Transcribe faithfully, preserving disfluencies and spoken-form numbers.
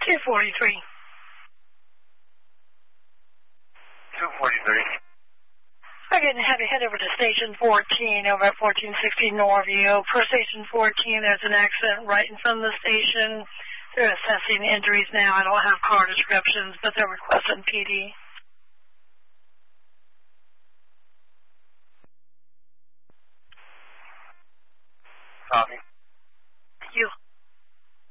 two forty-three. two forty-three. Okay, have you head over to Station fourteen over at fourteen sixty Norview. Per Station fourteen, there's an accident right in front of the station. They're assessing injuries now. I don't have car descriptions, but they're requesting P D.